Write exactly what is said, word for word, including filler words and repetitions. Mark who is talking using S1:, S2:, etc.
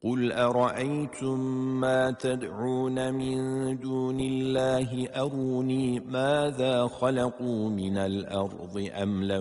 S1: قل أرأيتم ما تدعون من دون الله أروني ماذا خلقوا من الأرض أم لهم